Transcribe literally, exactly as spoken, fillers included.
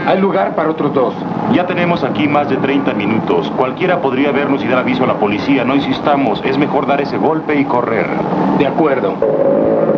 Hay lugar para otros dos. Ya tenemos aquí más de treinta minutos. Cualquiera podría vernos y dar aviso a la policía. No insistamos. Es mejor dar ese golpe y correr. De acuerdo.